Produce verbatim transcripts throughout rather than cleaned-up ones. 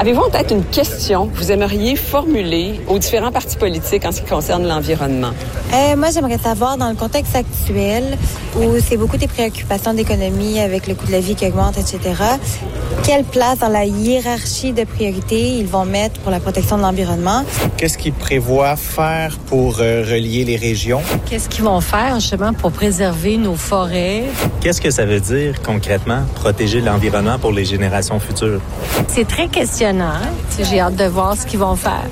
Avez-vous en tête une question que vous aimeriez formuler aux différents partis politiques en ce qui concerne l'environnement? Euh, moi, j'aimerais savoir, dans le contexte actuel, où c'est beaucoup des préoccupations d'économie avec le coût de la vie qui augmente, et cetera, quelle place dans la hiérarchie de priorités ils vont mettre pour la protection de l'environnement? Qu'est-ce qu'ils prévoient faire pour euh, relier les régions? Qu'est-ce qu'ils vont faire, justement, pour préserver nos forêts? Qu'est-ce que ça veut dire, concrètement, protéger l'environnement pour les générations futures? C'est très questionnant. J'ai hâte de voir ce qu'ils vont faire.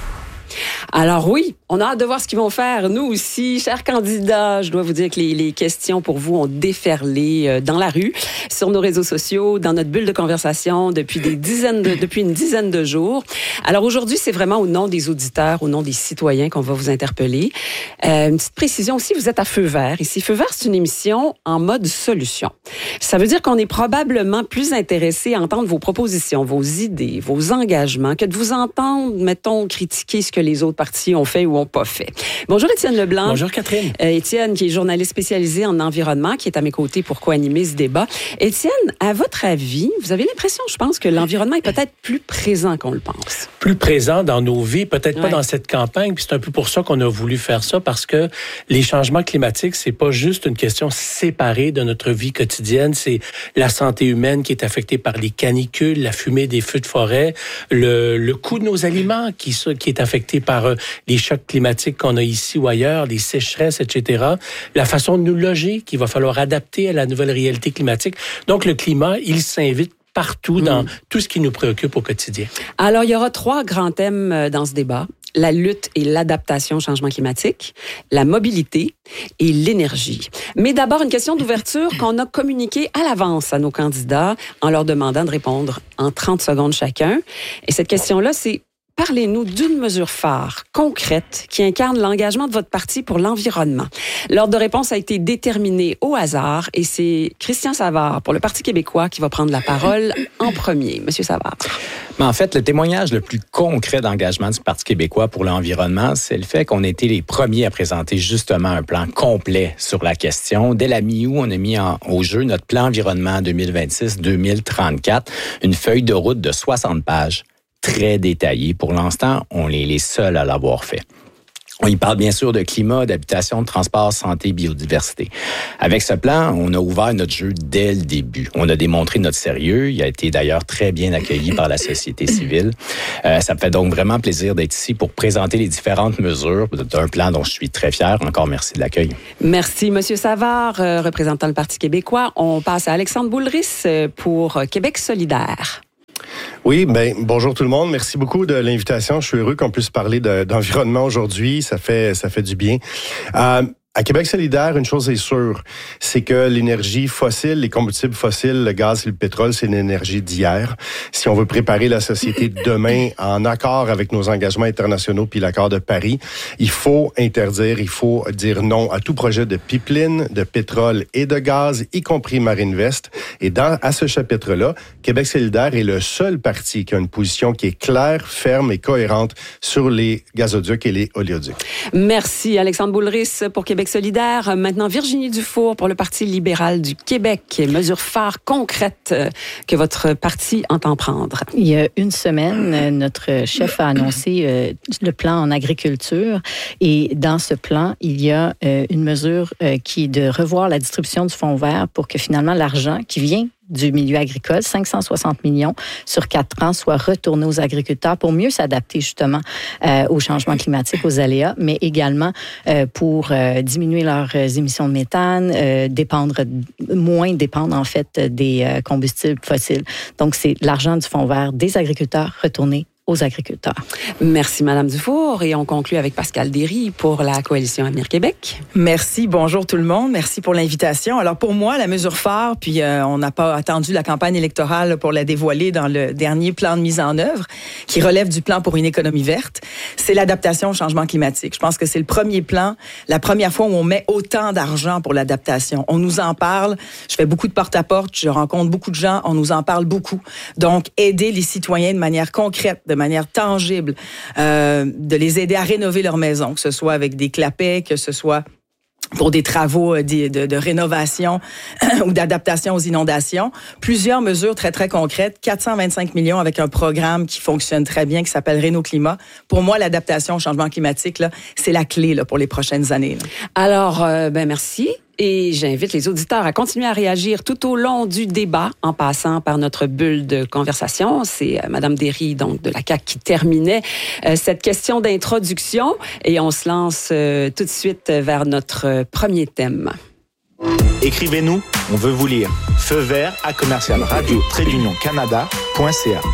Alors oui, on a hâte de voir ce qu'ils vont faire. Nous aussi, chers candidats, je dois vous dire que les, les questions pour vous ont déferlé dans la rue, sur nos réseaux sociaux, dans notre bulle de conversation depuis des dizaines de, depuis une dizaine de jours. Alors aujourd'hui, c'est vraiment au nom des auditeurs, au nom des citoyens qu'on va vous interpeller. Euh, une petite précision aussi, vous êtes à Feu vert. Ici, Feu vert, c'est une émission en mode solution. Ça veut dire qu'on est probablement plus intéressé à entendre vos propositions, vos idées, vos engagements, que de vous entendre, mettons, critiquer ce que les autres partis ont fait ou ont pas fait. Bonjour Étienne Leblanc. Bonjour Catherine. Euh, Étienne, qui est journaliste spécialisé en environnement, qui est à mes côtés pour co-animer ce débat. Étienne, à votre avis, vous avez l'impression, je pense, que l'environnement est peut-être plus présent qu'on le pense. Plus présent dans nos vies, peut-être ouais. pas dans cette campagne, puis c'est un peu pour ça qu'on a voulu faire ça, parce que les changements climatiques, c'est pas juste une question séparée de notre vie quotidienne, c'est la santé humaine qui est affectée par les canicules, la fumée des feux de forêt, le, le coût de nos aliments qui, qui est affecté par euh, les chocs climatiques qu'on a ici ou ailleurs, les sécheresses, et cetera. La façon de nous loger qu'il va falloir adapter à la nouvelle réalité climatique. Donc, le climat, il s'invite partout dans mmh. tout ce qui nous préoccupe au quotidien. Alors, il y aura trois grands thèmes dans ce débat. La lutte et l'adaptation au changement climatique, la mobilité et l'énergie. Mais d'abord, une question d'ouverture qu'on a communiquée à l'avance à nos candidats en leur demandant de répondre en trente secondes chacun. Et cette question-là, c'est: parlez-nous d'une mesure phare, concrète, qui incarne l'engagement de votre parti pour l'environnement. L'ordre de réponse a été déterminé au hasard et c'est Christian Savard pour le Parti québécois qui va prendre la parole en premier. Monsieur Savard. Mais en fait, le témoignage le plus concret d'engagement du Parti québécois pour l'environnement, c'est le fait qu'on a été les premiers à présenter justement un plan complet sur la question. Dès la mi-août, on a mis en, au jeu notre plan environnement deux mille vingt-six deux mille trente-quatre, une feuille de route de soixante pages. Très détaillé. Pour l'instant, on est les seuls à l'avoir fait. On y parle bien sûr de climat, d'habitation, de transport, santé, biodiversité. Avec ce plan, on a ouvert notre jeu dès le début. On a démontré notre sérieux. Il a été d'ailleurs très bien accueilli par la société civile. Euh, ça me fait donc vraiment plaisir d'être ici pour présenter les différentes mesures d'un plan dont je suis très fier. Encore merci de l'accueil. Merci, Monsieur Savard, euh, représentant le Parti québécois. On passe à Alexandre Boulris pour Québec solidaire. Oui, ben bonjour tout le monde. Merci beaucoup de l'invitation. Je suis heureux qu'on puisse parler de, d'environnement aujourd'hui. Ça fait ça fait du bien. Euh, À Québec solidaire, une chose est sûre, c'est que l'énergie fossile, les combustibles fossiles, le gaz et le pétrole, c'est une énergie d'hier. Si on veut préparer la société de demain en accord avec nos engagements internationaux puis l'accord de Paris, il faut interdire, il faut dire non à tout projet de pipeline, de pétrole et de gaz, y compris Marinvest. Et dans à ce chapitre-là, Québec solidaire est le seul parti qui a une position qui est claire, ferme et cohérente sur les gazoducs et les oléoducs. Merci Alexandre Boulris pour Québec solidaire. Maintenant, Virginie Dufour pour le Parti libéral du Québec. Mesures phares concrètes que votre parti entend prendre. Il y a une semaine, notre chef a annoncé le plan en agriculture et dans ce plan, il y a une mesure qui est de revoir la distribution du fonds vert pour que finalement l'argent qui vient du milieu agricole, cinq cent soixante millions sur quatre ans, soit retourné aux agriculteurs pour mieux s'adapter justement euh, au changement climatique, aux aléas, mais également euh, pour euh, diminuer leurs émissions de méthane, euh, dépendre, moins dépendre en fait des euh, combustibles fossiles. Donc, c'est l'argent du fonds vert des agriculteurs retourné aux agriculteurs. Merci, Madame Dufour. Et on conclut avec Pascal Derry pour la Coalition Avenir Québec. Merci. Bonjour tout le monde. Merci pour l'invitation. Alors, pour moi, la mesure phare, puis euh, on n'a pas attendu la campagne électorale pour la dévoiler dans le dernier plan de mise en œuvre, qui relève du plan pour une économie verte, c'est l'adaptation au changement climatique. Je pense que c'est le premier plan, la première fois où on met autant d'argent pour l'adaptation. On nous en parle. Je fais beaucoup de porte-à-porte. Je rencontre beaucoup de gens. On nous en parle beaucoup. Donc, aider les citoyens de manière concrète, de manière tangible, euh, de les aider à rénover leur maison, que ce soit avec des clapets, que ce soit pour des travaux de, de, de rénovation ou d'adaptation aux inondations. Plusieurs mesures très, très concrètes. quatre cent vingt-cinq millions avec un programme qui fonctionne très bien, qui s'appelle Réno-Climat. Pour moi, l'adaptation au changement climatique, là, c'est la clé là, pour les prochaines années. Là. Alors, euh, ben merci. Et j'invite les auditeurs à continuer à réagir tout au long du débat en passant par notre bulle de conversation. C'est euh, Mme Derry, donc de la C A Q, qui terminait euh, cette question d'introduction. Et on se lance euh, tout de suite vers notre euh, premier thème. Écrivez-nous, on veut vous lire. Feu vert à commercial radio trait d'union canada point c a.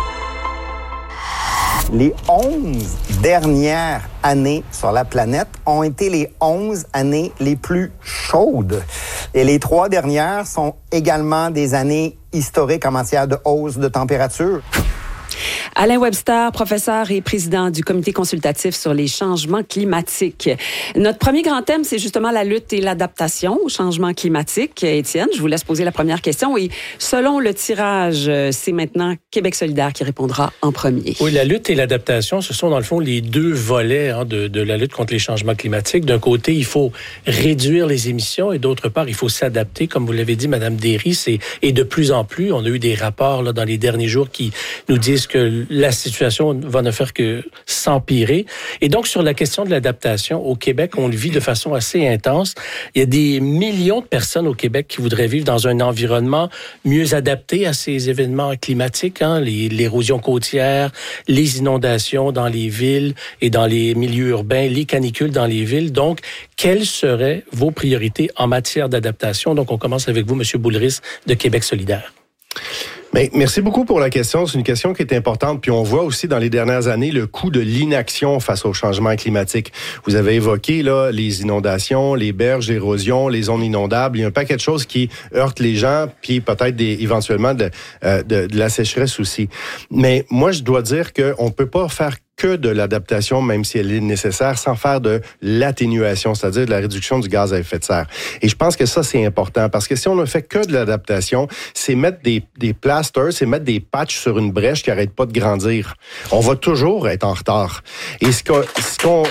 Les onze dernières années sur la planète ont été les onze années les plus chaudes. Et les trois dernières sont également des années historiques en matière de hausse de température. Alain Webster, professeur et président du comité consultatif sur les changements climatiques. Notre premier grand thème, c'est justement la lutte et l'adaptation au changement climatique. Étienne, je vous laisse poser la première question. Et selon le tirage, c'est maintenant Québec solidaire qui répondra en premier. Oui, la lutte et l'adaptation, ce sont dans le fond les deux volets hein, de, de la lutte contre les changements climatiques. D'un côté, il faut réduire les émissions et d'autre part, il faut s'adapter. Comme vous l'avez dit, Mme Derry, c'est, et de plus en plus, on a eu des rapports là, dans les derniers jours qui nous disent que la situation va ne faire que s'empirer. Et donc, sur la question de l'adaptation, au Québec, on le vit de façon assez intense. Il y a des millions de personnes au Québec qui voudraient vivre dans un environnement mieux adapté à ces événements climatiques, hein, les, l'érosion côtière, les inondations dans les villes et dans les milieux urbains, les canicules dans les villes. Donc, quelles seraient vos priorités en matière d'adaptation? Donc, on commence avec vous, M. Boulris, de Québec solidaire. Mais merci beaucoup pour la question. C'est une question qui est importante. Puis on voit aussi dans les dernières années le coût de l'inaction face au changement climatique. Vous avez évoqué là les inondations, les berges d'érosion, les zones inondables. Il y a un paquet de choses qui heurtent les gens, puis peut-être des, éventuellement de, euh, de, de la sécheresse aussi. Mais moi, je dois dire qu'on peut pas faire que de l'adaptation, même si elle est nécessaire, sans faire de l'atténuation, c'est-à-dire de la réduction du gaz à effet de serre. Et je pense que ça, c'est important, parce que si on ne fait que de l'adaptation, c'est mettre des, des plasters, c'est mettre des patchs sur une brèche qui n'arrête pas de grandir. On va toujours être en retard. Et ce, que, ce qu'on...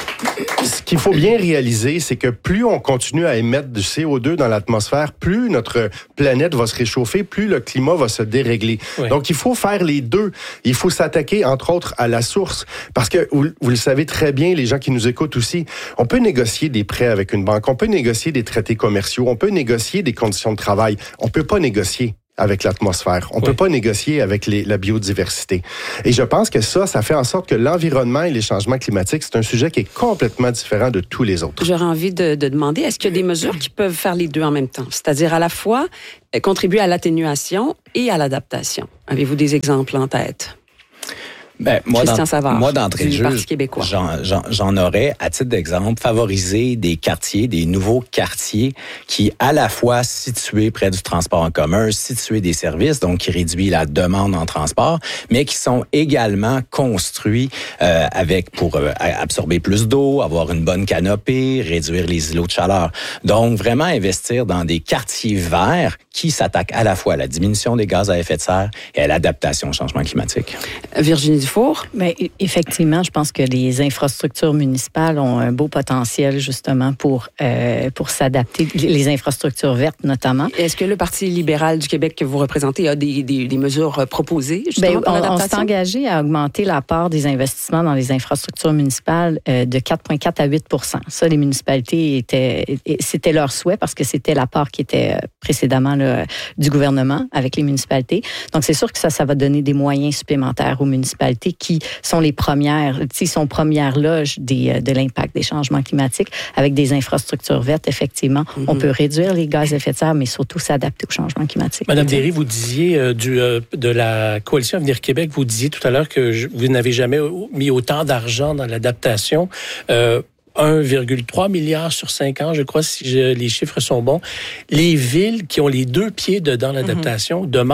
Ce qu'il faut bien réaliser, c'est que plus on continue à émettre du C O deux dans l'atmosphère, plus notre planète va se réchauffer, plus le climat va se dérégler. Oui. Donc, il faut faire les deux. Il faut s'attaquer, entre autres, à la source. Parce que, vous, vous le savez très bien, les gens qui nous écoutent aussi, on peut négocier des prêts avec une banque, on peut négocier des traités commerciaux, on peut négocier des conditions de travail. On peut pas négocier avec l'atmosphère. On oui. peut pas négocier avec les, la biodiversité. Et je pense que ça, ça fait en sorte que l'environnement et les changements climatiques, c'est un sujet qui est complètement différent de tous les autres. J'aurais envie de, de demander, est-ce qu'il y a des mesures qui peuvent faire les deux en même temps? C'est-à-dire à la fois contribuer à l'atténuation et à l'adaptation. Avez-vous des exemples en tête? Ben, moi, Christian dans, Savard, moi, d'entrée de jeu, québécois. J'en, j'en, j'en aurais, à titre d'exemple, favoriser des quartiers, des nouveaux quartiers qui, à la fois situés près du transport en commun, situés des services, donc qui réduit la demande en transport, mais qui sont également construits euh, avec pour euh, absorber plus d'eau, avoir une bonne canopée, réduire les îlots de chaleur. Donc, vraiment investir dans des quartiers verts qui s'attaquent à la fois à la diminution des gaz à effet de serre et à l'adaptation au changement climatique. Virginie Dufour? Bien, effectivement, je pense que les infrastructures municipales ont un beau potentiel justement pour, euh, pour s'adapter, les infrastructures vertes notamment. Est-ce que le Parti libéral du Québec que vous représentez a des, des, des mesures proposées justement Bien, pour on, l'adaptation? On s'est engagé à augmenter la part des investissements dans les infrastructures municipales euh, de quatre virgule quatre à huit pour cent. Ça, les municipalités, étaient, c'était leur souhait parce que c'était la part qui était précédemment là, du gouvernement avec les municipalités. Donc, c'est sûr que ça, ça va donner des moyens supplémentaires aux municipalités qui sont les premières, qui sont premières loges des, de l'impact des changements climatiques. Avec des infrastructures vertes, effectivement, mm-hmm. on peut réduire les gaz à effet de serre, mais surtout s'adapter au changement climatique. Madame Derry, vous disiez euh, du, euh, de la Coalition Avenir Québec, vous disiez tout à l'heure que je, vous n'avez jamais mis autant d'argent dans l'adaptation. Euh, un virgule trois milliard sur cinq ans, je crois, si je, les chiffres sont bons. Les villes qui ont les deux pieds dedans l'adaptation mm-hmm. demandent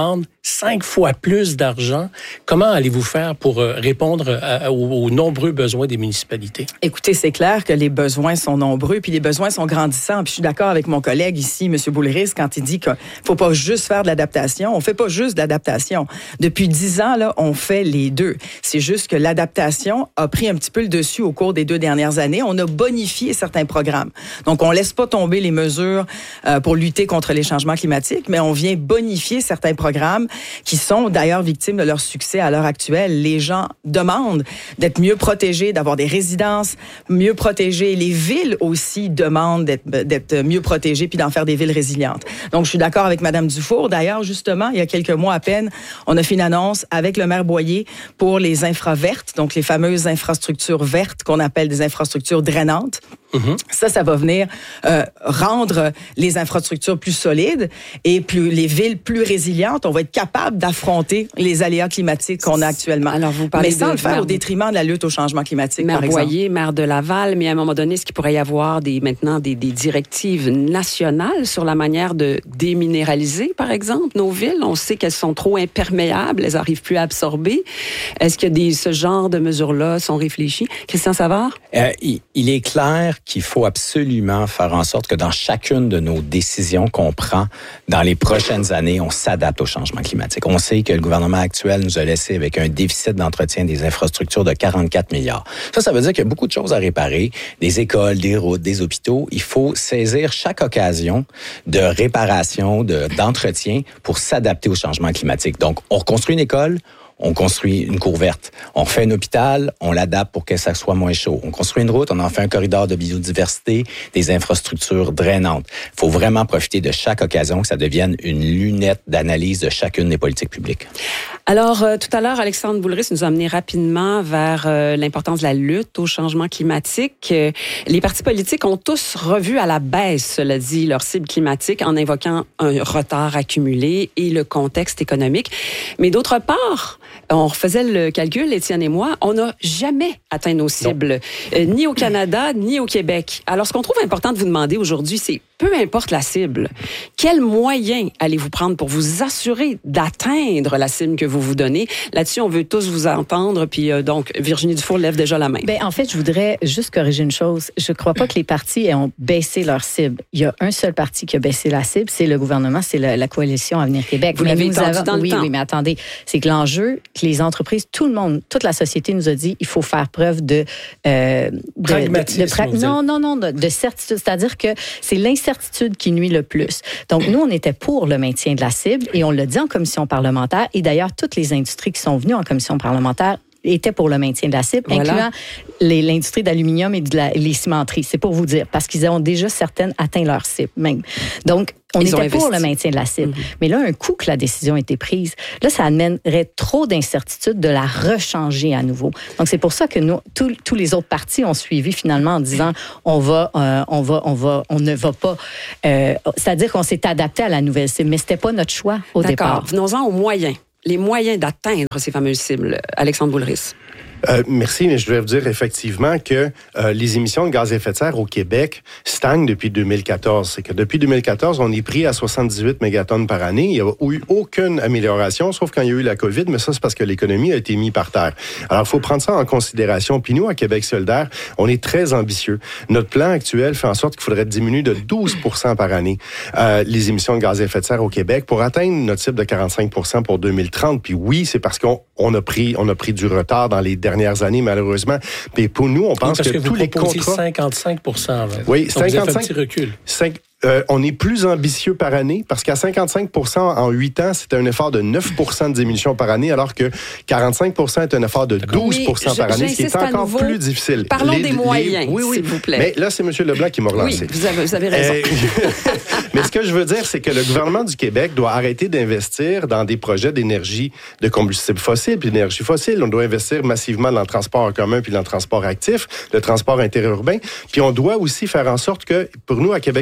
cinq fois plus d'argent. Comment allez-vous faire pour euh, répondre à, aux, aux nombreux besoins des municipalités? Écoutez, c'est clair que les besoins sont nombreux, puis les besoins sont grandissants. Puis je suis d'accord avec mon collègue ici, M. Boulris, quand il dit qu'il faut pas juste faire de l'adaptation. On fait pas juste de l'adaptation. Depuis dix ans, là, on fait les deux. C'est juste que l'adaptation a pris un petit peu le dessus au cours des deux dernières années. On a bonifié certains programmes. Donc, on laisse pas tomber les mesures euh, pour lutter contre les changements climatiques, mais on vient bonifier certains programmes qui sont d'ailleurs victimes de leur succès à l'heure actuelle. Les gens demandent d'être mieux protégés, d'avoir des résidences mieux protégées. Les villes aussi demandent d'être, d'être mieux protégées puis d'en faire des villes résilientes. Donc, je suis d'accord avec Mme Dufour. D'ailleurs, justement, il y a quelques mois à peine, on a fait une annonce avec le maire Boyer pour les infravertes, donc les fameuses infrastructures vertes qu'on appelle des infrastructures drainantes. Mm-hmm. Ça, ça va venir euh, rendre les infrastructures plus solides et plus les villes plus résilientes. On va être capable d'affronter les aléas climatiques qu'on a actuellement. Alors, vous parlez mais sans de le faire maire, au détriment de la lutte au changement climatique, maire par exemple. Boyer, maire de Laval, mais à un moment donné, est-ce qu'il pourrait y avoir des, maintenant des, des directives nationales sur la manière de déminéraliser, par exemple, nos villes? On sait qu'elles sont trop imperméables, elles n'arrivent plus à absorber. Est-ce que des, ce genre de mesures-là sont réfléchies? Christian Savard? Euh, il, il est clair qu'il faut absolument faire en sorte que dans chacune de nos décisions qu'on prend dans les prochaines années, on s'adapte au changement climatique. On sait que le gouvernement actuel nous a laissé avec un déficit d'entretien des infrastructures de quarante-quatre milliards. Ça, ça veut dire qu'il y a beaucoup de choses à réparer, des écoles, des routes, des hôpitaux. Il faut saisir chaque occasion de réparation, de, d'entretien pour s'adapter au changement climatique. Donc, on reconstruit une école, on construit une cour verte. On refait un hôpital, on l'adapte pour que ça soit moins chaud. On construit une route, on en fait un corridor de biodiversité, des infrastructures drainantes. Il faut vraiment profiter de chaque occasion que ça devienne une lunette d'analyse de chacune des politiques publiques. Alors, euh, tout à l'heure, Alexandre Boulris nous a amené rapidement vers euh, l'importance de la lutte au changement climatique. Euh, les partis politiques ont tous revu à la baisse, cela dit, leur cible climatique en invoquant un retard accumulé et le contexte économique. Mais d'autre part, on refaisait le calcul, Étienne et moi, on n'a jamais atteint nos cibles, euh, ni au Canada, ni au Québec. Alors, ce qu'on trouve important de vous demander aujourd'hui, c'est peu importe la cible, quels moyens allez-vous prendre pour vous assurer d'atteindre la cible que vous vous donnez? Là-dessus, on veut tous vous entendre. Puis euh, donc, Virginie Dufour lève déjà la main. Bien, en fait, je voudrais juste corriger une chose. Je ne crois pas que les partis ont baissé leur cible. Il y a un seul parti qui a baissé la cible, c'est le gouvernement, c'est la, la coalition Avenir Québec. Vous l'avez entendu avons... dans le oui, temps. Oui, mais attendez, c'est que l'enjeu, que les entreprises, tout le monde, toute la société nous a dit, il faut faire preuve de... Euh, de pragmatisme. De, de, de pra... Non, non, non, de, de certitude. C'est-à-dire que c'est l'incertitude qui nuit le plus. Donc, nous, on était pour le maintien de la cible et on l'a dit en commission parlementaire. Et d'ailleurs, toutes les industries qui sont venues en commission parlementaire étaient pour le maintien de la cible, voilà. Incluant les, l'industrie d'aluminium et de la, les cimenteries. C'est pour vous dire, parce qu'ils ont déjà certaines atteint leur cible même. Donc, on Ils était pour le maintien de la cible. Mm-hmm. Mais là, un coup que la décision a été prise, là, ça amènerait trop d'incertitude de la rechanger à nouveau. Donc, c'est pour ça que nous, tous, tous les autres partis ont suivi finalement en disant, on va, euh, on va, on va, on ne va pas. Euh, c'est-à-dire qu'on s'est adapté à la nouvelle cible, mais c'était pas notre choix au D'accord. départ. Venons-en aux moyens. Les moyens d'atteindre ces fameuses cibles. Alexandre Boulris. Euh, merci, mais je dois vous dire effectivement que euh, les émissions de gaz à effet de serre au Québec stagnent depuis deux mille quatorze. C'est que depuis deux mille quatorze, on est pris à soixante-dix-huit mégatonnes par année. Il n'y a eu aucune amélioration, sauf quand il y a eu la COVID, mais ça, c'est parce que l'économie a été mise par terre. Alors, il faut prendre ça en considération. Puis nous, à Québec solidaire, on est très ambitieux. Notre plan actuel fait en sorte qu'il faudrait diminuer de douze pour cent par année euh, les émissions de gaz à effet de serre au Québec pour atteindre notre cible de quarante-cinq pour cent pour deux mille trente. Puis oui, c'est parce qu'on on a pris on a pris du retard dans les dernières années, malheureusement. Mais pour nous, on pense oui, que, que tous les contrats... cinquante-cinq pour cent. Là. Oui, donc cinquante-cinq... vous avez fait un petit recul. cinq... Euh, on est plus ambitieux par année parce qu'à cinquante-cinq pour cent en huit ans, c'était un effort de neuf pour cent de diminution par année, alors que quarante-cinq pour cent est un effort de douze pour cent par année, ce qui est encore nouveau, plus difficile. Parlons les, des moyens, les... oui, oui. s'il vous plaît. Mais là, c'est M. Leblanc qui m'a relancé. Oui, vous avez, vous avez raison. Euh... Mais ce que je veux dire, c'est que le gouvernement du Québec doit arrêter d'investir dans des projets d'énergie de combustible fossile puis d'énergie fossile. On doit investir massivement dans le transport en commun puis dans le transport actif, le transport interurbain. Puis on doit aussi faire en sorte que, pour nous, à Québec solidaire,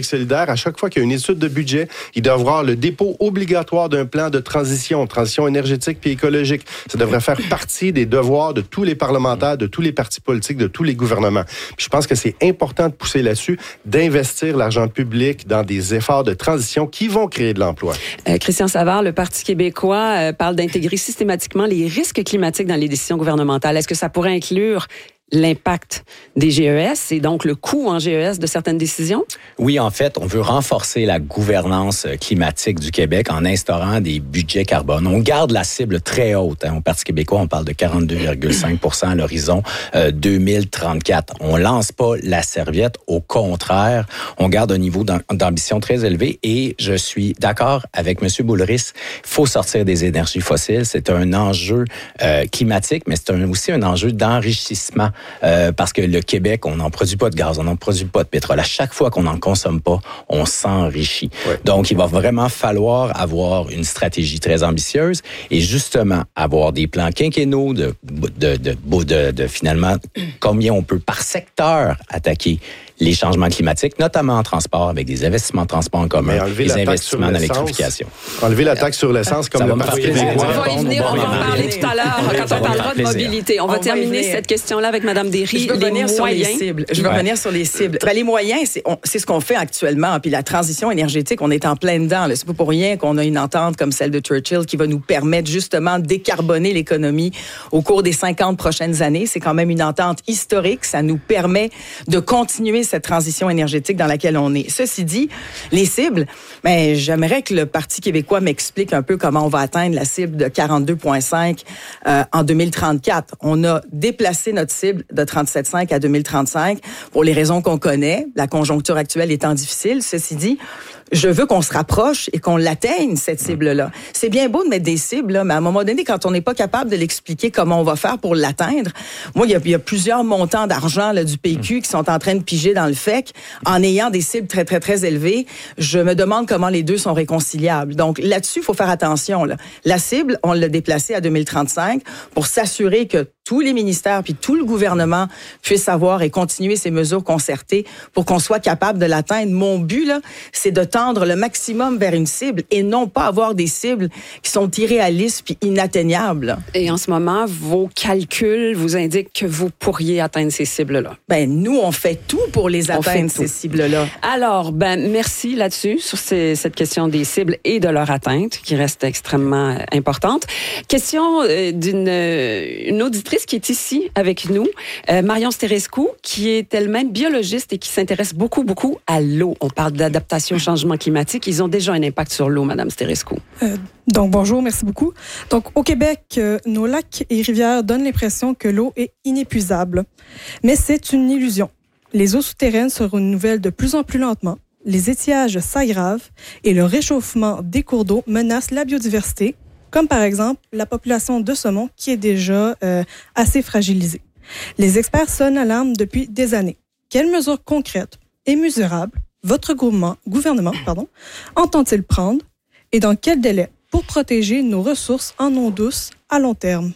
faire à chaque fois qu'il y a une étude de budget, il doit avoir le dépôt obligatoire d'un plan de transition, transition énergétique puis écologique. Ça devrait faire partie des devoirs de tous les parlementaires, de tous les partis politiques, de tous les gouvernements. Puis je pense que c'est important de pousser là-dessus, d'investir l'argent public dans des efforts de transition qui vont créer de l'emploi. Euh, Christian Savard, le Parti québécois euh, parle d'intégrer systématiquement les risques climatiques dans les décisions gouvernementales. Est-ce que ça pourrait inclure l'impact des G E S et donc le coût en G E S de certaines décisions? Oui, en fait, on veut renforcer la gouvernance climatique du Québec en instaurant des budgets carbone. On garde la cible très haute. Hein. Au Parti québécois, on parle de quarante-deux virgule cinq pour cent à l'horizon euh, deux mille trente-quatre. On lance pas la serviette. Au contraire, on garde un niveau d'ambition très élevé et je suis d'accord avec M. Boulris. Il faut sortir des énergies fossiles. C'est un enjeu euh, climatique, mais c'est un, aussi un enjeu d'enrichissement. Euh, parce que le Québec, on n'en produit pas de gaz, on n'en produit pas de pétrole. À chaque fois qu'on n'en consomme pas, on s'enrichit. Ouais. Donc, il va vraiment falloir avoir une stratégie très ambitieuse et justement avoir des plans quinquennaux de, de, de, de, de, de finalement combien on peut par secteur attaquer les changements climatiques, notamment en transport, avec des investissements en transport en commun, des investissements dans l'électrification. Enlever la taxe sur l'essence comme le Parti québécois. On va y venir, on va en parler tout à l'heure quand on parlera de mobilité. On va terminer cette question-là avec Mme Derry. Je veux revenir sur les cibles. Je veux revenir sur les cibles. Ben, les moyens, c'est, on, c'est ce qu'on fait actuellement. Puis la transition énergétique, on est en plein dedans. Là. C'est pas pour rien qu'on a une entente comme celle de Churchill qui va nous permettre justement de décarboner l'économie au cours des cinquante prochaines années. C'est quand même une entente historique. Ça nous permet de continuer cette transition énergétique dans laquelle on est. Ceci dit, les cibles, ben, j'aimerais que le Parti québécois m'explique un peu comment on va atteindre la cible de quarante-deux virgule cinq euh, en deux mille trente-quatre. On a déplacé notre cible de trente-sept virgule cinq à deux mille trente-cinq pour les raisons qu'on connaît, la conjoncture actuelle étant difficile. Ceci dit, je veux qu'on se rapproche et qu'on l'atteigne, cette cible-là. C'est bien beau de mettre des cibles, là, mais à un moment donné, quand on n'est pas capable de l'expliquer comment on va faire pour l'atteindre, moi, il y a, il y a plusieurs montants d'argent là, du P Q qui sont en train de piger dans le F E C en ayant des cibles très, très, très élevées. Je me demande comment les deux sont réconciliables. Donc, là-dessus, il faut faire attention. Là. La cible, on l'a déplacée à deux mille trente-cinq pour s'assurer que tous les ministères puis tout le gouvernement puissent avoir et continuer ces mesures concertées pour qu'on soit capable de l'atteindre. Mon but, là, c'est de tendre le maximum vers une cible et non pas avoir des cibles qui sont irréalistes puis inatteignables. Et en ce moment, vos calculs vous indiquent que vous pourriez atteindre ces cibles-là. Ben, nous, on fait tout pour les atteindre, ces cibles-là. Alors, ben, merci là-dessus, sur ces, cette question des cibles et de leur atteinte, qui reste extrêmement importante. Question euh, d'une une auditrice qui est ici avec nous, euh, Marion Sterescu, qui est elle-même biologiste et qui s'intéresse beaucoup, beaucoup à l'eau. On parle d'adaptation au changement climatique. Ils ont déjà un impact sur l'eau, Madame Sterescu. Euh, donc, bonjour, merci beaucoup. Donc, au Québec, euh, nos lacs et rivières donnent l'impression que l'eau est inépuisable. Mais c'est une illusion. Les eaux souterraines se renouvellent de plus en plus lentement, les étiages s'aggravent et le réchauffement des cours d'eau menace la biodiversité, comme par exemple la population de saumon qui est déjà euh, assez fragilisée. Les experts sonnent l'alarme depuis des années. Quelles mesures concrètes et mesurables votre gouvernement, gouvernement pardon, entend-il prendre et dans quel délai pour protéger nos ressources en eau douce à long terme?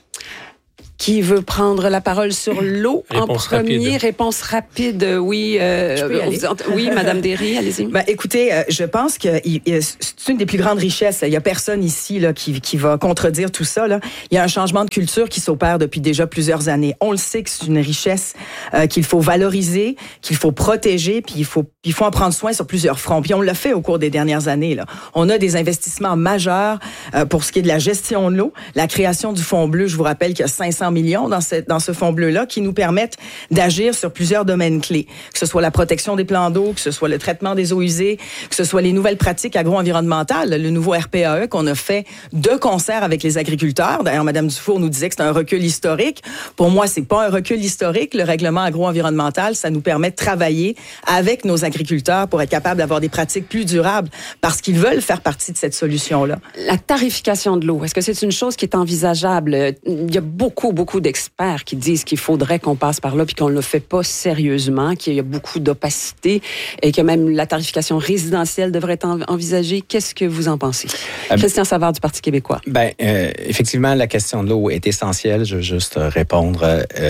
Qui veut prendre la parole sur l'eau en premier? Rapide. Réponse rapide, oui. Euh, Je peux y aller. Oui, Madame Derry, allez-y. Ben, écoutez, euh, je pense que il, il, c'est une des plus grandes richesses. Il y a personne ici là, qui, qui va contredire tout ça. Là. Il y a un changement de culture qui s'opère depuis déjà plusieurs années. On le sait que c'est une richesse euh, qu'il faut valoriser, qu'il faut protéger, puis il faut, il faut en prendre soin sur plusieurs fronts. Puis on l'a fait au cours des dernières années. Là. On a des investissements majeurs euh, pour ce qui est de la gestion de l'eau, la création du Fonds bleu. Je vous rappelle qu'il y a cinq cents millions dans ce, dans ce fonds bleu-là qui nous permettent d'agir sur plusieurs domaines clés. Que ce soit la protection des plans d'eau, que ce soit le traitement des eaux usées, que ce soit les nouvelles pratiques agro-environnementales, le nouveau R P A E qu'on a fait de concert avec les agriculteurs. D'ailleurs, Mme Dufour nous disait que c'est un recul historique. Pour moi, c'est pas un recul historique. Le règlement agro-environnemental, ça nous permet de travailler avec nos agriculteurs pour être capable d'avoir des pratiques plus durables parce qu'ils veulent faire partie de cette solution-là. La tarification de l'eau, est-ce que c'est une chose qui est envisageable? Il y a beaucoup, beaucoup d'experts qui disent qu'il faudrait qu'on passe par là puis qu'on ne le fait pas sérieusement, qu'il y a beaucoup d'opacité et que même la tarification résidentielle devrait être envisagée. Qu'est-ce que vous en pensez? Euh, Christian Savard du Parti québécois. Ben, euh, effectivement, la question de l'eau est essentielle. Je veux juste répondre. Euh,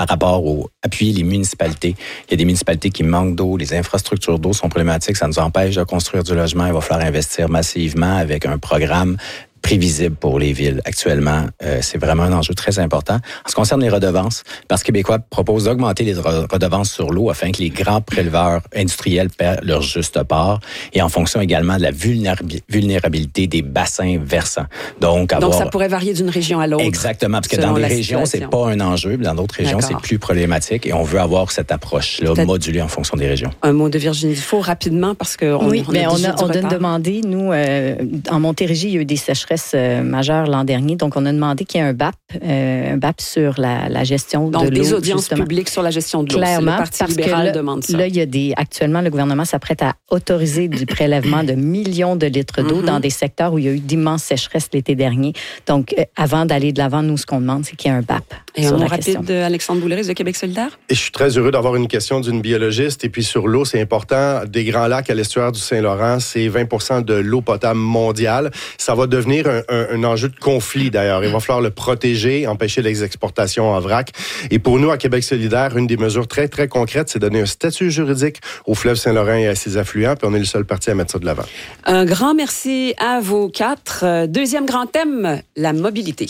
par rapport au appuyer les municipalités. Il y a des municipalités qui manquent d'eau, les infrastructures d'eau sont problématiques, ça nous empêche de construire du logement. Il va falloir investir massivement avec un programme prévisible pour les villes. Actuellement, euh, c'est vraiment un enjeu très important. En ce qui concerne les redevances, le Parti québécois propose d'augmenter les redevances sur l'eau afin que les grands préleveurs industriels perdent leur juste part et en fonction également de la vulnérabilité des bassins versants. Donc, avoir... Donc ça pourrait varier d'une région à l'autre. Exactement, parce que dans des régions, situation. c'est pas un enjeu, mais dans d'autres régions, D'accord. c'est plus problématique et on veut avoir cette approche-là Peut-être modulée en fonction des régions. Un mot de Virginie Dufault, rapidement, parce qu'on oui, on mais a, on a, on a demandé, nous, euh, en Montérégie, il y a eu des sécheresses majeure l'an dernier. Donc, on a demandé qu'il y ait un B A P, euh, un B A P sur la, la gestion Donc, de l'eau. Donc, des audiences justement. publiques sur la gestion de l'eau. Clairement, le Parti parce libéral que là, demande ça. Là, il y a des, actuellement, le gouvernement s'apprête à autoriser du prélèvement de millions de litres d'eau mm-hmm. dans des secteurs où il y a eu d'immenses sécheresses l'été dernier. Donc, euh, avant d'aller de l'avant, nous, ce qu'on demande, c'est qu'il y ait un B A P. Et un mot rapide de Alexandre Boulris de Québec solidaire. Et je suis très heureux d'avoir une question d'une biologiste. Et puis, sur l'eau, c'est important. Des Grands Lacs à l'estuaire du Saint-Laurent, c'est vingt pour cent de l'eau potable mondiale. Ça va devenir un, un, un enjeu de conflit, d'ailleurs. Il va falloir le protéger, empêcher les exportations en vrac. Et pour nous, à Québec solidaire, une des mesures très, très concrètes, c'est donner un statut juridique au fleuve Saint-Laurent et à ses affluents. Puis on est le seul parti à mettre ça de l'avant. Un grand merci à vous quatre. Deuxième grand thème, la mobilité.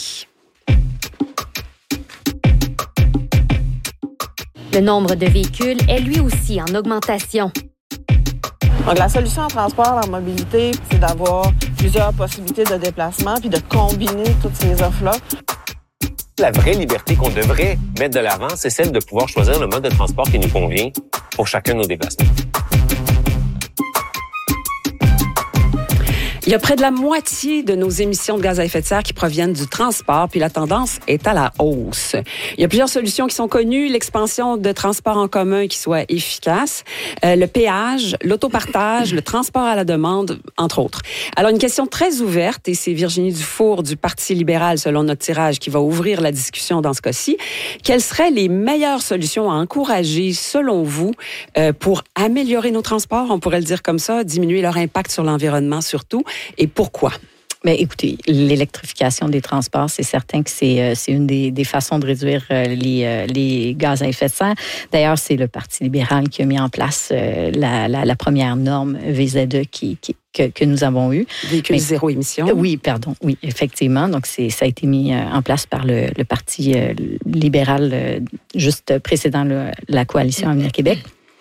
Le nombre de véhicules est lui aussi en augmentation. Donc, la solution en transport, en mobilité, c'est d'avoir plusieurs possibilités de déplacement puis de combiner toutes ces offres-là. La vraie liberté qu'on devrait mettre de l'avant, c'est celle de pouvoir choisir le mode de transport qui nous convient pour chacun de nos déplacements. Il y a près de la moitié de nos émissions de gaz à effet de serre qui proviennent du transport, puis la tendance est à la hausse. Il y a plusieurs solutions qui sont connues. L'expansion de transports en commun qui soit efficace, euh, le péage, l'autopartage, le transport à la demande, entre autres. Alors, une question très ouverte, et c'est Virginie Dufour du Parti libéral, selon notre tirage, qui va ouvrir la discussion dans ce cas-ci. Quelles seraient les meilleures solutions à encourager, selon vous, euh, pour améliorer nos transports, on pourrait le dire comme ça, diminuer leur impact sur l'environnement surtout? Et pourquoi? Mais écoutez, l'électrification des transports, c'est certain que c'est, euh, c'est une des, des façons de réduire euh, les, euh, les gaz à effet de serre. D'ailleurs, c'est le Parti libéral qui a mis en place euh, la, la, la première norme V Z E qui, qui Que, que nous avons eu. Véhicule zéro émission. Oui, pardon, oui, effectivement. Donc, c'est, ça a été mis en place par le, le Parti euh, libéral euh, juste précédant le, la coalition Avenir Québec.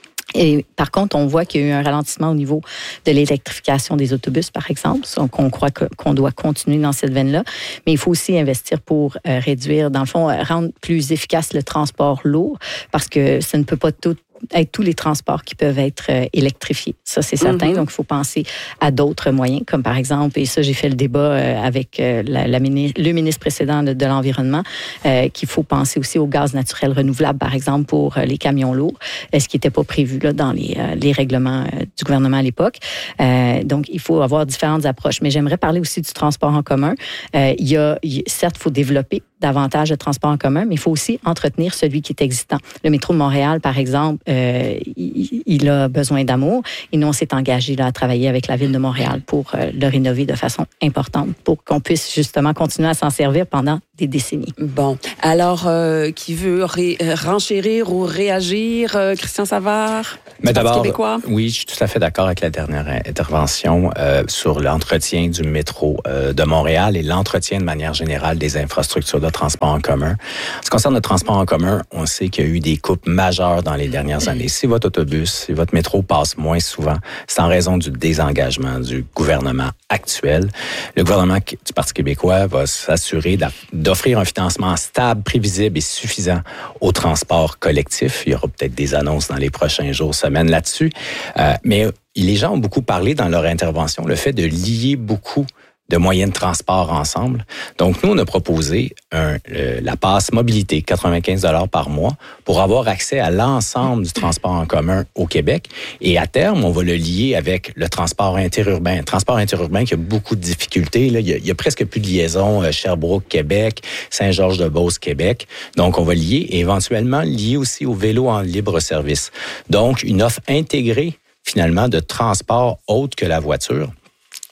Et par contre, on voit qu'il y a eu un ralentissement au niveau de l'électrification des autobus, par exemple. Donc, on croit que, qu'on doit continuer dans cette veine-là. Mais il faut aussi investir pour euh, réduire, dans le fond, rendre plus efficace le transport lourd, parce que ça ne peut pas tout être tous les transports qui peuvent être euh, électrifiés. Ça, c'est certain. Mm-hmm. Donc, il faut penser à d'autres moyens, comme par exemple, et ça, j'ai fait le débat euh, avec euh, la, la mini- le ministre précédent de, de l'Environnement, euh, qu'il faut penser aussi au gaz naturel renouvelable, par exemple, pour euh, les camions lourds, euh, ce qui n'était pas prévu là, dans les, euh, les règlements euh, du gouvernement à l'époque. Euh, donc, il faut avoir différentes approches. Mais j'aimerais parler aussi du transport en commun. Euh, il y a, il, certes, il faut développer davantage de transport en commun, mais il faut aussi entretenir celui qui est existant. Le métro de Montréal, par exemple, euh, il, il a besoin d'amour. Et nous, on s'est engagé là, à travailler avec la Ville de Montréal pour euh, le rénover de façon importante, pour qu'on puisse justement continuer à s'en servir pendant des décennies. Bon. Alors, euh, qui veut ré- renchérir ou réagir? Euh, Christian Savard? Mais d'abord, Québécois? Oui, je suis tout à fait d'accord avec la dernière intervention euh, sur l'entretien du métro euh, de Montréal et l'entretien de manière générale des infrastructures de transport en commun. En ce qui concerne le transport en commun, on sait qu'il y a eu des coupes majeures dans les dernières années. Si votre autobus, si votre métro passe moins souvent, c'est en raison du désengagement du gouvernement actuel. Le gouvernement du Parti québécois va s'assurer d'offrir un financement stable, prévisible et suffisant au transport collectif. Il y aura peut-être des annonces dans les prochains jours, semaines là-dessus. Euh, mais les gens ont beaucoup parlé dans leur intervention, le fait de lier beaucoup de moyens de transport ensemble. Donc, nous, on a proposé un, euh, la passe mobilité, quatre-vingt-quinze dollars par mois, pour avoir accès à l'ensemble du transport en commun au Québec. Et à terme, on va le lier avec le transport interurbain. Le transport interurbain qui a beaucoup de difficultés. Là. Il y a, il y a presque plus de liaison euh, Sherbrooke-Québec, Saint-Georges-de-Beauce-Québec. Donc, on va lier et éventuellement lier aussi au vélo en libre service. Donc, une offre intégrée, finalement, de transport autre que la voiture.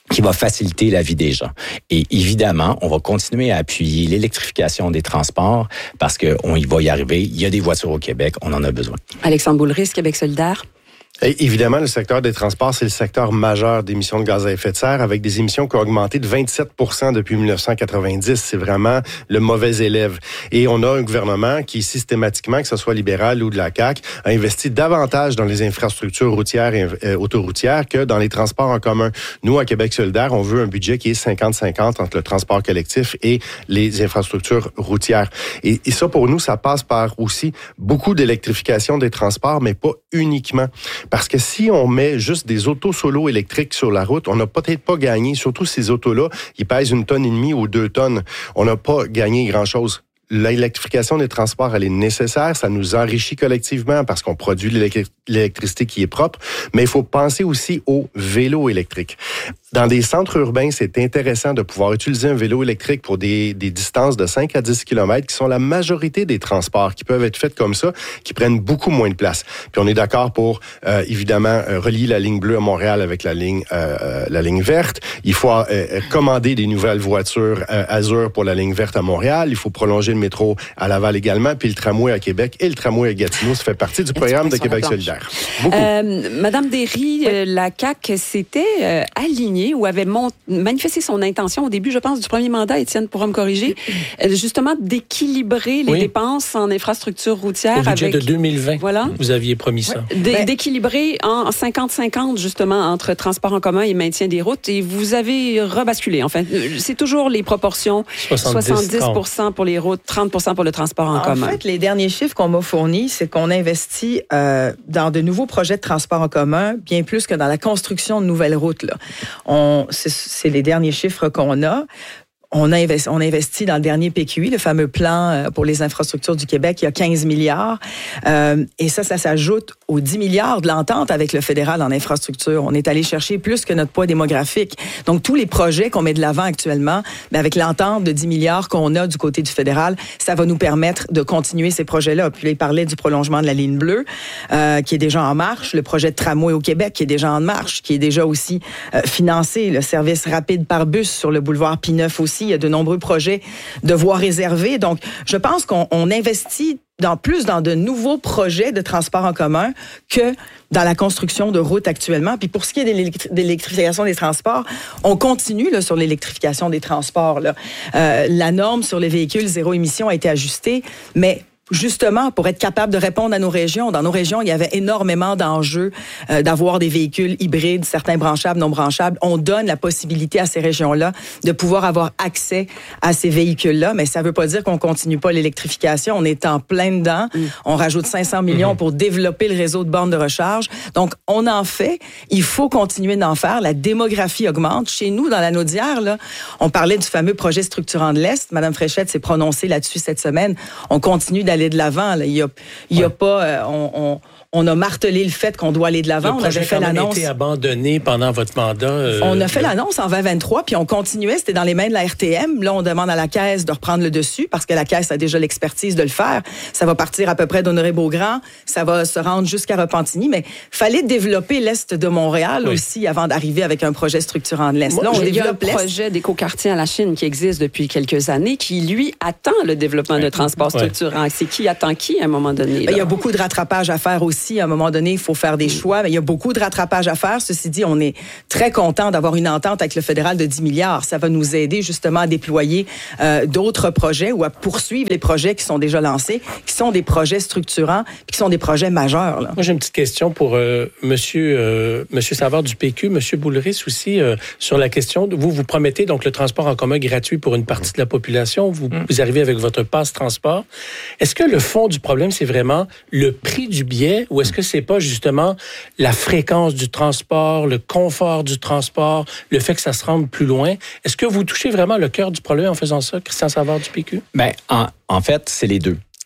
qui va faciliter la vie des gens. Et évidemment, on va continuer à appuyer l'électrification des transports parce qu'on y va y arriver. Il y a des voitures au Québec, on en a besoin. Alexandre Boulris, Québec solidaire. Et évidemment, le secteur des transports, c'est le secteur majeur d'émissions de gaz à effet de serre, avec des émissions qui ont augmenté de vingt-sept pour cent depuis dix-neuf cent quatre-vingt-dix. C'est vraiment le mauvais élève. Et on a un gouvernement qui, systématiquement, que ce soit libéral ou de la C A Q, a investi davantage dans les infrastructures routières et euh, autoroutières que dans les transports en commun. Nous, à Québec solidaire, on veut un budget qui est cinquante cinquante entre le transport collectif et les infrastructures routières. Et, et ça, pour nous, ça passe par aussi beaucoup d'électrification des transports, mais pas uniquement. Parce que si on met juste des autos solo électriques sur la route, on n'a peut-être pas gagné, surtout ces autos-là, ils pèsent une tonne et demie ou deux tonnes. On n'a pas gagné grand-chose. L'électrification des transports, elle est nécessaire. Ça nous enrichit collectivement parce qu'on produit l'électricité qui est propre. Mais il faut penser aussi au vélo électrique. Dans des centres urbains, c'est intéressant de pouvoir utiliser un vélo électrique pour des, des distances de cinq à dix kilomètres qui sont la majorité des transports qui peuvent être faits comme ça, qui prennent beaucoup moins de place. Puis on est d'accord pour, euh, évidemment, euh, relier la ligne bleue à Montréal avec la ligne euh, la ligne verte. Il faut euh, commander des nouvelles voitures euh, Azur pour la ligne verte à Montréal. Il faut prolonger le métro à Laval également, puis le tramway à Québec et le tramway à Gatineau. Ça fait partie du programme de Québec solidaire. Beaucoup. Euh, Madame Derry, oui. euh, la C A Q s'était euh, alignée ou avait mont- manifesté son intention au début, je pense, du premier mandat, Étienne pourra me corriger, euh, justement d'équilibrer les oui. dépenses en infrastructures routières. Au budget avec, de deux mille vingt, voilà, vous aviez promis ça. Ouais. D'é- ben, d'équilibrer en cinquante cinquante, justement, entre transport en commun et maintien des routes. Et vous avez rebasculé. Enfin, c'est toujours les proportions. soixante-dix pour cent pour les routes, trente pour cent pour le transport en, en commun. En fait, les derniers chiffres qu'on m'a fournis, c'est qu'on investit euh, dans de nouveaux projets de transport en commun, bien plus que dans la construction de nouvelles routes, là. On, c'est, c'est les derniers chiffres qu'on a. On a, investi, on a investi dans le dernier P Q I, le fameux plan pour les infrastructures du Québec, il y a quinze milliards. Euh, et ça, ça s'ajoute aux dix milliards de l'entente avec le fédéral en infrastructure. On est allé chercher plus que notre poids démographique. Donc, tous les projets qu'on met de l'avant actuellement, mais avec l'entente de dix milliards qu'on a du côté du fédéral, ça va nous permettre de continuer ces projets-là. Puis là, il parlait du prolongement de la ligne bleue, euh, qui est déjà en marche. Le projet de tramway au Québec, qui est déjà en marche, qui est déjà aussi euh, financé. Le service rapide par bus sur le boulevard P-neuf aussi. Il y a de nombreux projets de voies réservées. Donc, je pense qu'on on investit dans plus dans de nouveaux projets de transport en commun que dans la construction de routes actuellement. Puis pour ce qui est de, l'électri- de l'électrification des transports, on continue là, sur l'électrification des transports. Là. Euh, la norme sur les véhicules zéro émission a été ajustée, mais justement, pour être capable de répondre à nos régions. Dans nos régions, il y avait énormément d'enjeux euh, d'avoir des véhicules hybrides, certains branchables, non branchables. On donne la possibilité à ces régions-là de pouvoir avoir accès à ces véhicules-là, mais ça ne veut pas dire qu'on continue pas l'électrification. On est en plein dedans. Mm. On rajoute cinq cents millions mm-hmm. pour développer le réseau de bornes de recharge. Donc, on en fait. Il faut continuer d'en faire. La démographie augmente. Chez nous, dans la Naudière, là, on parlait du fameux projet structurant de l'Est. Madame Fréchette s'est prononcée là-dessus cette semaine. On continue d'aller de l'avant. Là. Il y a, il y a ouais. pas... Euh, on, on, on a martelé le fait qu'on doit aller de l'avant. Le projet on avait fait a quand même l'annonce. été abandonné pendant votre mandat. Euh, on a fait l'annonce en vingt vingt-trois, puis on continuait. C'était dans les mains de la R T M. Là, on demande à la Caisse de reprendre le dessus parce que la Caisse a déjà l'expertise de le faire. Ça va partir à peu près d'Honoré-Beaugrand. Ça va se rendre jusqu'à Repentigny. Mais fallait développer l'Est de Montréal oui. aussi avant d'arriver avec un projet structurant de l'Est. Moi, là, on il y a un l'Est. projet d'écoquartier à la Chine qui existe depuis quelques années qui, lui, attend le développement oui. de transport structurant. Oui. C'est qui attend qui à un moment donné? Là? Il y a beaucoup de rattrapage à faire aussi à un moment donné. Il faut faire des choix, mais il y a beaucoup de rattrapage à faire. Ceci dit, on est très content d'avoir une entente avec le fédéral de dix milliards. Ça va nous aider justement à déployer euh, d'autres projets ou à poursuivre les projets qui sont déjà lancés, qui sont des projets structurants, puis qui sont des projets majeurs. Là. Moi, j'ai une petite question pour euh, Monsieur euh, Monsieur Savard du P Q, Monsieur Boulris aussi euh, sur la question. De, vous vous promettez donc le transport en commun gratuit pour une partie de la population. Vous, mm. vous arrivez avec votre passe transport. Est-ce que le fond du problème c'est vraiment le prix du billet ou est-ce que c'est pas justement la fréquence du transport, le confort du transport, le fait que ça se rende plus loin. Est-ce que vous touchez vraiment le cœur du problème en faisant ça, Christian Savard du P Q? Bien, en, en fait, c'est les deux.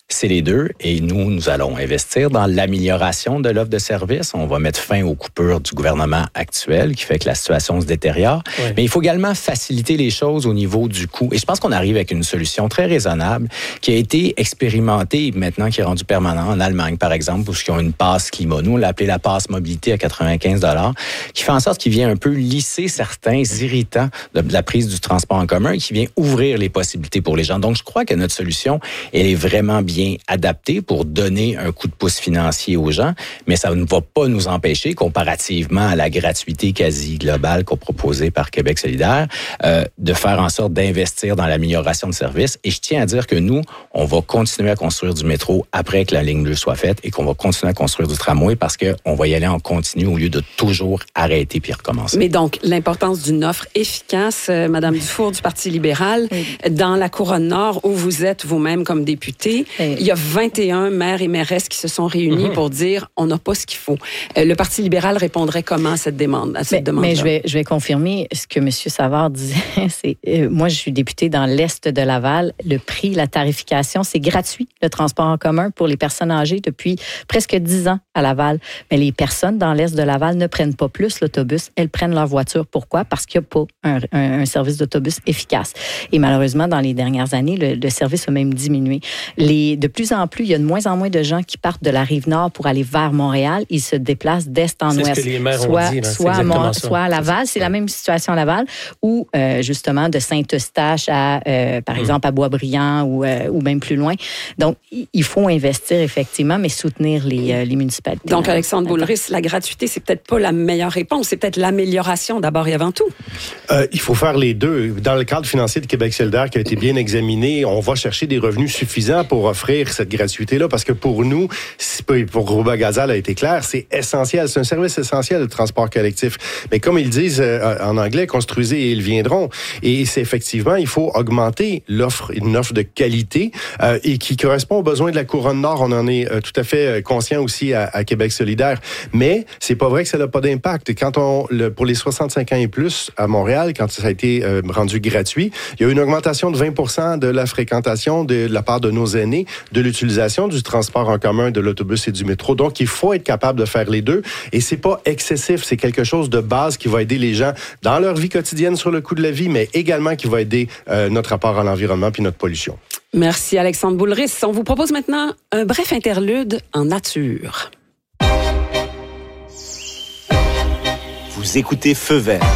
c'est les deux. Et nous, nous allons investir dans l'amélioration de l'offre de services. On va mettre fin aux coupures du gouvernement actuel qui fait que la situation se détériore. Oui. Mais il faut également faciliter les choses au niveau du coût. Et je pense qu'on arrive avec une solution très raisonnable qui a été expérimentée maintenant, qui est rendue permanente en Allemagne, par exemple, où ils ont une passe climat. Nous, on l'a appelée la passe mobilité à quatre-vingt-quinze dollars, qui fait en sorte qu'il vient un peu lisser certains irritants de la prise du transport en commun et qui vient ouvrir les possibilités pour les gens. Donc, je crois que notre solution, elle est vraiment bien adapté pour donner un coup de pouce financier aux gens, mais ça ne va pas nous empêcher, comparativement à la gratuité quasi globale qu'on proposait par Québec solidaire, euh, de faire en sorte d'investir dans l'amélioration de services. Et je tiens à dire que nous, on va continuer à construire du métro après que la ligne bleue soit faite et qu'on va continuer à construire du tramway parce qu'on va y aller en continu au lieu de toujours arrêter puis recommencer. Mais donc, l'importance d'une offre efficace, euh, Madame Dufour du Parti libéral, oui. Dans la Couronne Nord, où vous êtes vous-même comme députée, oui. Il y a vingt et un maires et mairesses qui se sont réunis mm-hmm. pour dire on n'a pas ce qu'il faut. Euh, le Parti libéral répondrait comment à cette demande, à cette mais, demande-là? Mais je vais, je vais confirmer ce que M. Savard disait. C'est, euh, moi, je suis députée dans l'Est de Laval. Le prix, la tarification, c'est gratuit, le transport en commun pour les personnes âgées depuis presque dix ans à Laval. Mais les personnes dans l'Est de Laval ne prennent pas plus l'autobus, elles prennent leur voiture. Pourquoi? Parce qu'il n'y a pas un, un, un service d'autobus efficace. Et malheureusement, dans les dernières années, le, le service a même diminué. Les, de plus en plus, il y a de moins en moins de gens qui partent de la Rive-Nord pour aller vers Montréal. Ils se déplacent d'est en c'est ouest. Ce que les maires soit, ont dit, là. Soit, à Mont- soit à Laval, c'est la même situation à Laval, ou euh, justement de Saint-Eustache à, euh, par mmh. exemple, à Boisbriand ou, euh, ou même plus loin. Donc, il faut investir effectivement, mais soutenir les, euh, les municipalités. Donc, Alexandre Boulris, la gratuité, c'est peut-être pas la meilleure réponse, c'est peut-être l'amélioration d'abord et avant tout. Euh, il faut faire les deux. Dans le cadre financier de Québec solidaire qui a été bien examiné, on va chercher des revenus suffisants pour offrir cette gratuité-là, parce que pour nous, pour Rouba Gazal a été clair, c'est essentiel. C'est un service essentiel, le transport collectif. Mais comme ils disent euh, en anglais, construisez et ils viendront. Et c'est effectivement, il faut augmenter l'offre, une offre de qualité euh, et qui correspond aux besoins de la Couronne Nord. On en est euh, tout à fait conscient aussi à, à Québec solidaire. Mais c'est pas vrai que ça n'a pas d'impact. Quand on, le, pour les soixante-cinq ans et plus à Montréal, quand ça a été euh, rendu gratuit, il y a eu une augmentation de vingt pour cent de la fréquentation de, de la part de nos aînés, de l'utilisation du transport en commun, de l'autobus et du métro. Donc, il faut être capable de faire les deux. Et c'est pas excessif. C'est quelque chose de base qui va aider les gens dans leur vie quotidienne sur le coût de la vie, mais également qui va aider euh, notre rapport à l'environnement puis notre pollution. Merci, Alexandre Boulris. On vous propose maintenant un bref interlude en nature. Vous écoutez Feu vert.